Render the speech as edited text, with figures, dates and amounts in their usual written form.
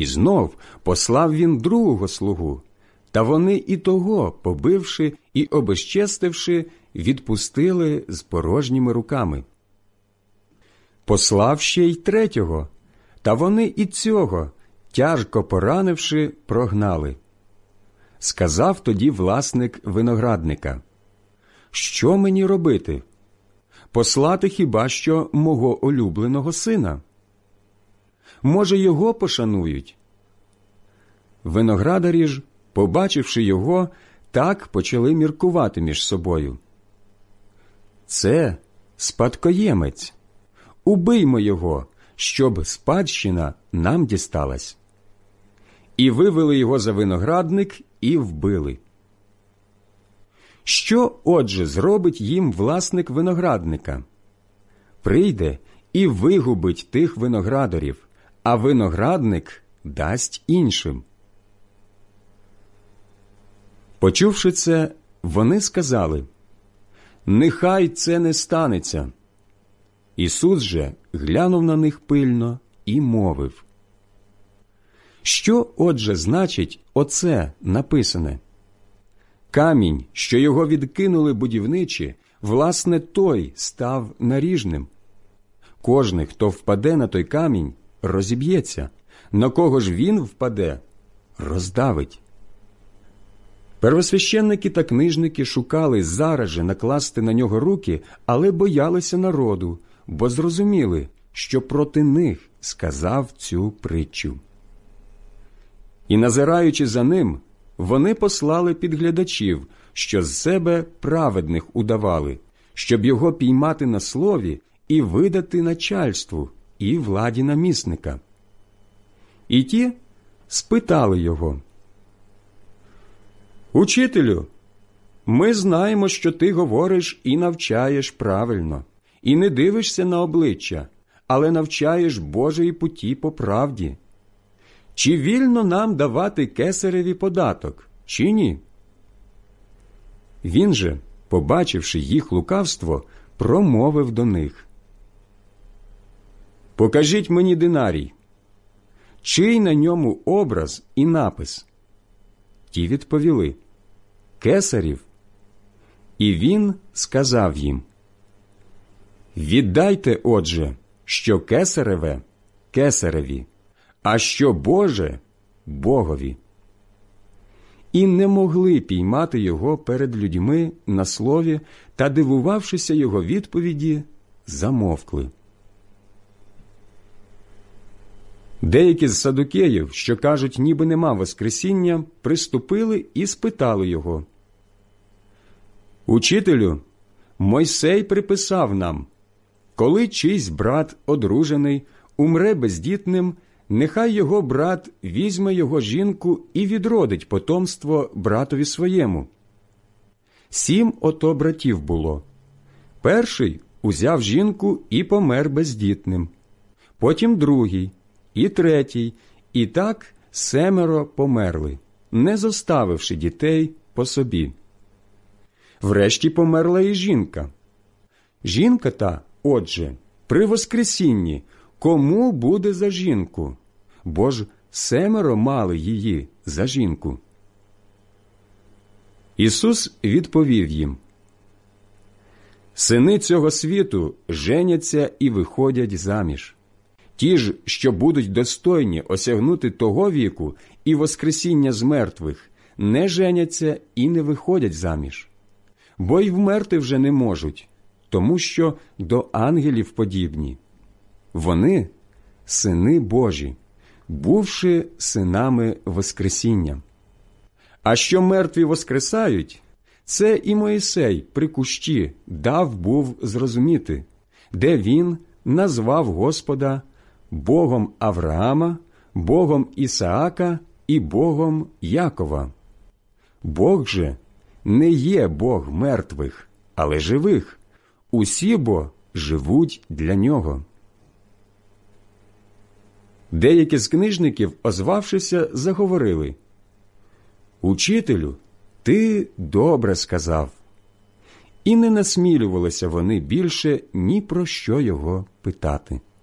І знов послав він другого слугу, та вони і того, побивши і обезчестивши, відпустили з порожніми руками. Послав ще й третього, та вони і цього, тяжко поранивши, прогнали. Сказав тоді власник виноградника: «Що мені робити? Послати хіба що мого улюбленого сина? Може, його пошанують?» Виноградарі ж, побачивши його, так почали міркувати між собою: «Це спадкоємець. Убиймо його, щоб спадщина нам дісталась». І вивели його за виноградник і вбили. Що, отже, зробить їм власник виноградника? Прийде і вигубить тих виноградарів, а виноградник дасть іншим. Почувши це, вони сказали: «Нехай це не станеться». Ісус же глянув на них пильно і мовив: «Що, отже, значить оце написане? Камінь, що його відкинули будівничі, власне, той став наріжним. Кожний, хто впаде на той камінь, розіб'ється, на кого ж він впаде, роздавить». Первосвященники та книжники шукали зараз же накласти на нього руки, але боялися народу, бо зрозуміли, що проти них сказав цю притчу. І, назираючи за ним, вони послали підглядачів, що з себе праведних удавали, щоб його піймати на слові і видати начальству і владі намісника. І ті спитали його: «Учителю, ми знаємо, що ти говориш і навчаєш правильно, і не дивишся на обличчя, але навчаєш Божої путі по правді. Чи вільно нам давати кесареві податок, чи ні?» Він же, побачивши їх лукавство, промовив до них: «Покажіть мені динарій. Чий на ньому образ і напис?» Ті відповіли: «Кесарів». І він сказав їм: «Віддайте, отже, що кесареве – кесареві, а що Боже – Богові». І не могли піймати його перед людьми на слові, та, дивувавшися його відповіді, замовкли. Деякі з садукеїв, що кажуть, ніби нема воскресіння, приступили і спитали його: «Учителю, Мойсей приписав нам, коли чийсь брат одружений умре бездітним, нехай його брат візьме його жінку і відродить потомство братові своєму. 7 ото братів було. Перший узяв жінку і помер бездітним, потім другий, і третій, і так 7 померли, не зоставивши дітей по собі. Врешті померла і жінка. Жінка та, отже, при воскресінні, кому буде за жінку? Бо ж 7 мали її за жінку». Ісус відповів їм: «Сини цього світу женяться і виходять заміж. Ті ж, що будуть достойні осягнути того віку і воскресіння з мертвих, не женяться і не виходять заміж. Бо й вмерти вже не можуть, тому що до ангелів подібні. Вони – сини Божі, бувши синами воскресіння. А що мертві воскресають, це і Мойсей при кущі дав був зрозуміти, де він назвав Господа Богом Авраама, Богом Ісаака і Богом Якова. Бог же не є Бог мертвих, але живих. Усі бо живуть для нього». Деякі з книжників, озвавшися, заговорили: «Учителю, ти добре сказав». І не насмілювалися вони більше ні про що його питати.